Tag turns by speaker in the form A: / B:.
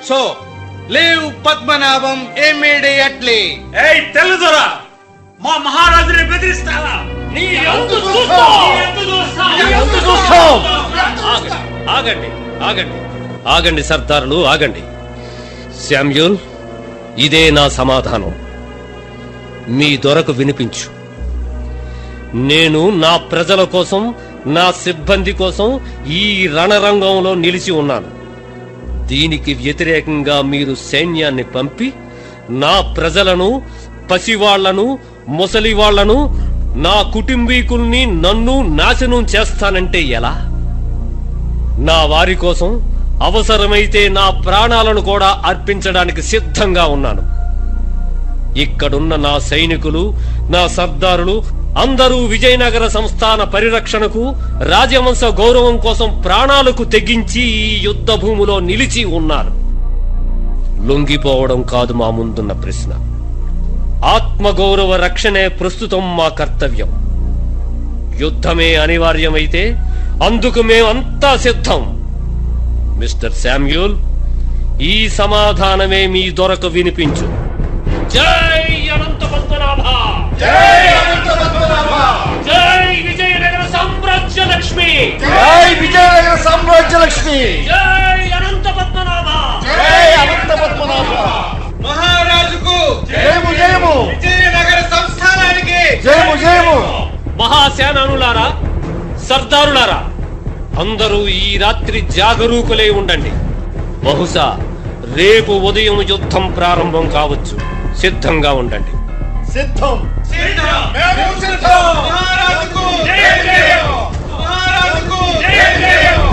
A: So leave Padmanabham immediately.
B: ఏయ్ తెల్లదొర, మా మహారాజుని బెదిరిస్తావా?
C: ఆగండి ఆగండి ఆగండి సర్దారులు, ఆగండి. శామ్యూల్, ఇదే నా సమాధానం. మీ దొరకు వినిపించు. నేను నా ప్రజల కోసం, నా సిబ్బంది కోసం ఈ రణరంగంలో నిలిచి ఉన్నాను. దీనికి వ్యతిరేకంగా మీరు సైన్యాన్ని పంపి నా ప్రజలను, పసివాళ్లను, ముసలివాళ్లను, నా కుటుంబీకుల్ని, నన్ను నాశనం చేస్తానంటే ఎలా? నా వారి కోసం అవసరమైతే నా ప్రాణాలను కూడా అర్పించడానికి సిద్ధంగా ఉన్నాను. ఇక్కడున్న నా సైనికులు, నా సర్దారులు అందరూ విజయనగర సంస్థాన పరిరక్షణకు, రాజవంశ గౌరవం కోసం ప్రాణాలకు తెగించి ఈ యుద్ధ భూమిలో నిలిచి ఉన్నారు. లొంగిపోవడం కాదు మా ముందున్న ప్రశ్న. ఆత్మగౌరవ రక్షణే ప్రస్తుతం మా కర్తవ్యం. యుద్ధమే అనివార్యమైతే అందుకు మేమంతా సిద్ధం. మిస్టర్ శామ్యూల్, ఈ సమాధానమే మీ దొరకు వినిపించు. జై అనంత పద్మనాభ!
D: జై అనంత పద్మనాభ!
C: జై విజయనగర సామ్రాజ్య లక్ష్మి!
D: జై విజయనగర సామ్రాజ్య లక్ష్మి!
C: జై అనంత పద్మనాభ!
D: జై అనంత పద్మనాభ!
A: మహారాజుకు
D: జయము జయము!
A: విజయనగర సంస్థానానికి
D: జయము జయము!
C: మహాసేనానులారా, సర్దారులారా, అందరూ ఈ రాత్రి జాగరూకులై ఉండండి. బహుశా రేపు ఉదయం యుద్ధం ప్రారంభం కావచ్చు. సిద్ధంగా ఉండండి.
D: సిద్ధం!
A: మహారాజుకు మహారాజుకు